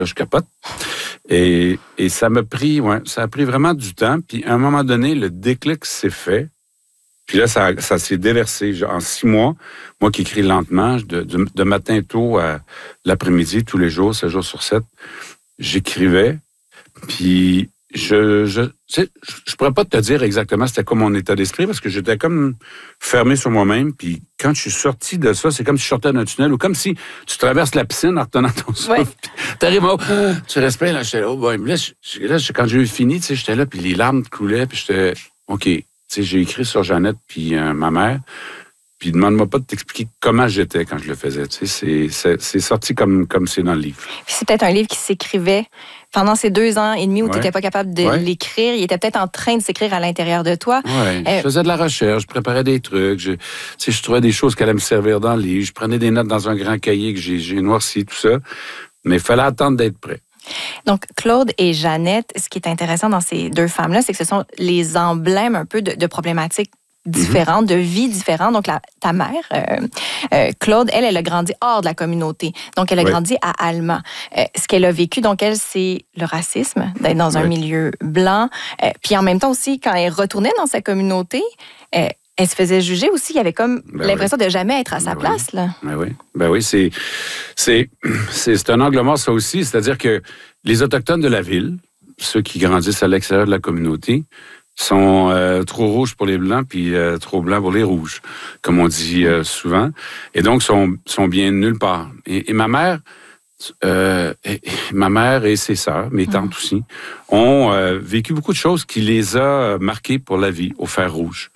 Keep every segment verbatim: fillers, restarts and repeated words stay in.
je capote. Et, et ça m'a pris, ouais, ça a pris vraiment du temps. Puis à un moment donné, le déclic s'est fait. Puis là, ça, ça s'est déversé. En six mois, moi qui écris lentement, de, de, de matin tôt à l'après-midi, tous les jours, sept jours sur sept, j'écrivais. Puis je, je, tu sais, je pourrais pas te dire exactement c'était quoi mon état d'esprit parce que j'étais comme fermé sur moi-même. Puis quand je suis sorti de ça, c'est comme si je sortais d'un tunnel ou comme si tu traverses la piscine en retenant ton souffle. Ouais. T'arrives au, tu respires, là, j'étais là, oh boy. Là, je, là quand j'ai eu fini, tu sais, j'étais là, puis les larmes coulaient, puis j'étais, OK. Tu sais, j'ai écrit sur Jeannette puis euh, ma mère. Puis demande-moi pas de t'expliquer comment j'étais quand je le faisais. Tu sais, c'est, c'est, c'est sorti comme, comme c'est dans le livre. Puis c'est peut-être un livre qui s'écrivait pendant ces deux ans et demi où ouais. tu n'étais pas capable de ouais. l'écrire. Il était peut-être en train de s'écrire à l'intérieur de toi. Oui, euh... je faisais de la recherche, je préparais des trucs. Je, tu sais, je trouvais des choses qui allaient me servir dans le livre. Je prenais des notes dans un grand cahier que j'ai, j'ai noirci, tout ça. Mais il fallait attendre d'être prêt. Donc, Claude et Jeannette, ce qui est intéressant dans ces deux femmes-là, c'est que ce sont les emblèmes un peu de, de problématiques différentes, mm-hmm. de vies différentes. Donc, la, ta mère, euh, euh, Claude, elle, elle a grandi hors de la communauté. Donc, elle a oui. grandi à Alma. Euh, ce qu'elle a vécu, donc, elle, c'est le racisme, d'être dans oui. un milieu blanc. Euh, puis, en même temps aussi, quand elle retournait dans sa communauté, euh, elle se faisait juger aussi. Il y avait comme ben l'impression oui. de jamais être à sa ben place. Oui. Là. Ben oui, ben oui c'est, c'est, c'est, c'est un angle mort, ça aussi. C'est-à-dire que les Autochtones de la ville, ceux qui grandissent à l'extérieur de la communauté, sont euh, trop rouges pour les Blancs puis euh, trop blancs pour les Rouges, comme on dit euh, souvent. Et donc, sont, sont bien nulle part. Et, et ma mère... Euh, et, et ma mère et ses sœurs, mes tantes mmh. aussi, ont euh, vécu beaucoup de choses qui les a marquées pour la vie, au fer rouge.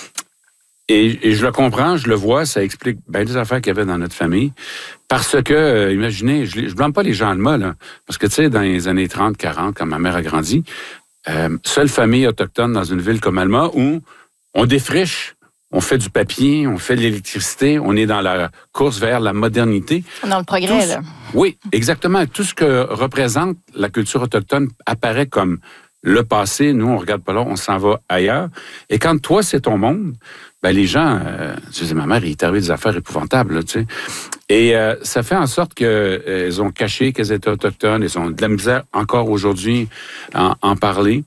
Et, et je le comprends, je le vois, ça explique bien des affaires qu'il y avait dans notre famille. Parce que, euh, imaginez, je ne blâme pas les gens Alma, là, parce que, tu sais, dans les années trente, quarante, quand ma mère a grandi, euh, seule famille autochtone dans une ville comme Alma où on défriche, on fait du papier, on fait de l'électricité, on est dans la course vers la modernité. Dans le progrès, Tout, là. Oui, exactement. Tout ce que représente la culture autochtone apparaît comme le passé. Nous, on regarde pas là, on s'en va ailleurs. Et quand toi, c'est ton monde, ben les gens, euh, tu sais, ma mère, il est arrivé des affaires épouvantables, là, tu sais. Et euh, ça fait en sorte qu'elles euh, ont caché qu'elles étaient autochtones, elles ont de la misère encore aujourd'hui à en parler.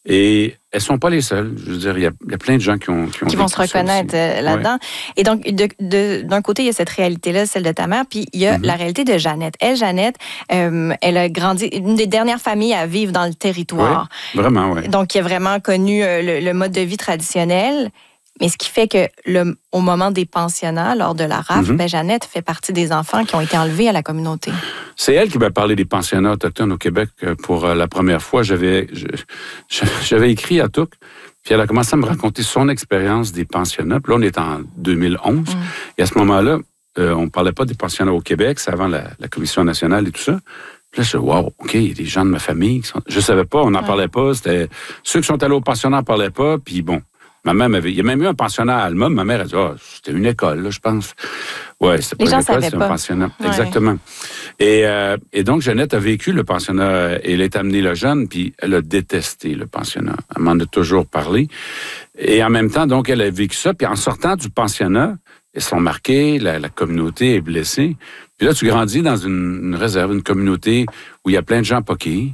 Et elles sont pas les seules. Je veux dire, il y a, il y a plein de gens qui ont qui, ont qui vont se reconnaître là-dedans. Ouais. Et donc, de, de, d'un côté, il y a cette réalité-là, celle de ta mère, puis il y a mm-hmm. la réalité de Jeannette. Elle, Jeannette, euh, elle a grandi, une des dernières familles à vivre dans le territoire. Oui, vraiment, oui. Donc, qui a vraiment connu euh, le, le mode de vie traditionnel. Mais ce qui fait que, le, au moment des pensionnats, lors de la rafle, mm-hmm. ben, Jeannette fait partie des enfants qui ont été enlevés à la communauté. C'est elle qui m'a parlé des pensionnats autochtones au Québec pour la première fois. J'avais, j'avais écrit à Touc, puis elle a commencé à me raconter son expérience des pensionnats. Puis là, on est en deux mille onze. Mm. Et à ce moment-là, euh, on ne parlait pas des pensionnats au Québec, c'est avant la, la Commission nationale et tout ça. Puis là, je suis wow, OK, il y a des gens de ma famille qui sont... Je ne savais pas, on n'en ouais. parlait pas. C'était... Ceux qui sont allés au pensionnat n'en parlaient pas, puis bon... Ma mère m'avait... Il y a même eu un pensionnat à Alma. Ma mère a dit, ah, oh, c'était une école, là, je pense. Ouais, c'était pas une école, c'était pas. un pensionnat. Ouais. Exactement. Et, euh, et donc, Jeannette a vécu le pensionnat. Elle est amenée là jeune, puis elle a détesté le pensionnat. Elle m'en a toujours parlé. Et en même temps, donc, elle a vécu ça. Puis en sortant du pensionnat, elles sont marquées, la, la communauté est blessée. Puis là, tu grandis dans une, une réserve, une communauté où il y a plein de gens poqués.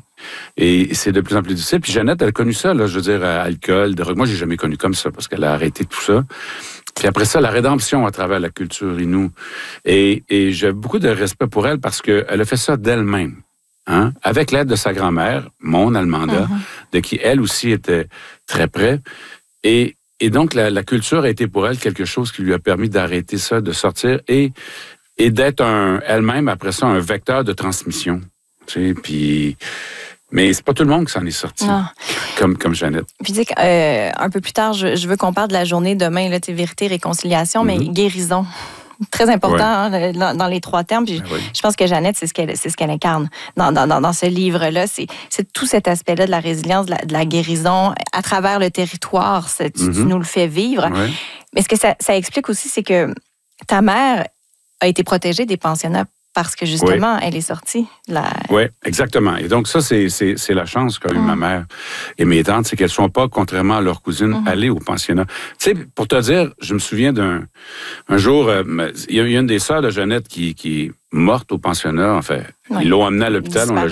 Et c'est de plus en plus difficile. Puis Jeannette, elle a connu ça, là, je veux dire, alcool, drogue. Moi, j'ai jamais connu comme ça parce qu'elle a arrêté tout ça. Puis après ça, la rédemption à travers la culture Innu. Et, et j'ai beaucoup de respect pour elle parce qu'elle a fait ça d'elle-même, hein, avec l'aide de sa grand-mère, mon Almanda, mm-hmm. de qui elle aussi était très près. Et, et donc, la, la culture a été pour elle quelque chose qui lui a permis d'arrêter ça, de sortir et, et d'être un, elle-même, après ça, un vecteur de transmission. Tu sais, puis... Mais c'est pas tout le monde qui s'en est sorti, comme, comme Jeannette. Puis dis euh, un peu plus tard, je, je veux qu'on parle de la journée demain, là, vérité, réconciliation, mm-hmm. mais guérison. Très important ouais. hein, dans, dans les trois termes. Puis oui. Je pense que Jeannette, c'est ce qu'elle, c'est ce qu'elle incarne dans, dans, dans ce livre-là. C'est, c'est tout cet aspect-là de la résilience, de la, de la guérison à travers le territoire. Tu, mm-hmm. tu nous le fais vivre. Ouais. Mais ce que ça, ça explique aussi, c'est que ta mère a été protégée des pensionnats parce que, justement, oui. elle est sortie. La... Oui, exactement. Et donc, ça, c'est, c'est, c'est la chance qu'a eu mmh. ma mère et mes tantes, c'est qu'elles ne sont pas, contrairement à leurs cousines, mmh. allées au pensionnat. Tu sais, pour te dire, je me souviens d'un un jour, euh, il y a une des sœurs de Jeannette qui, qui morte au pensionnat. En fait, Ouais. ils l'ont amenée à l'hôpital, on l'a